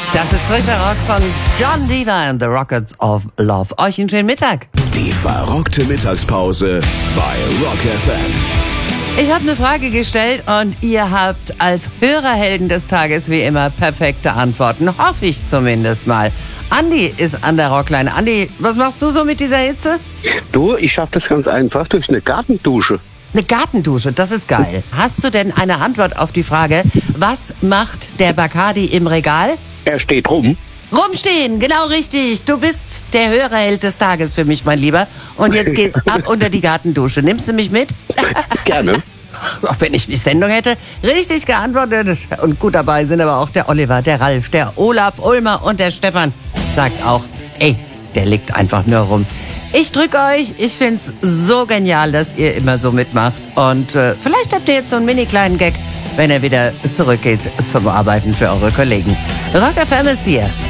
Das ist frischer Rock von John Deaver and the Rockets of Love. Euch einen schönen Mittag. Die verrockte Mittagspause bei Rock FM. Ich habe eine Frage gestellt und ihr habt als Hörerhelden des Tages wie immer perfekte Antworten. Hoffe ich zumindest mal. Andi ist an der Rockline. Andi, was machst du so mit dieser Hitze? Du, ich schaffe das ganz einfach durch eine Gartendusche. Eine Gartendusche, das ist geil. Hast du denn eine Antwort auf die Frage, was macht der Bacardi im Regal? Er steht rum. Rumstehen, genau richtig. Du bist der Hörerheld des Tages für mich, mein Lieber. Und jetzt geht's ab unter die Gartendusche. Nimmst du mich mit? Gerne. Auch wenn ich die Sendung hätte, richtig geantwortet. Und gut dabei sind aber auch der Oliver, der Ralf, der Olaf, Ulmer und der Stefan. Sagt auch, ey, der liegt einfach nur rum. Ich drücke euch, ich find's so genial, dass ihr immer so mitmacht. Und vielleicht habt ihr jetzt so einen mini kleinen Gag, wenn er wieder zurückgeht zum Arbeiten für eure Kollegen. Rock FM ist hier.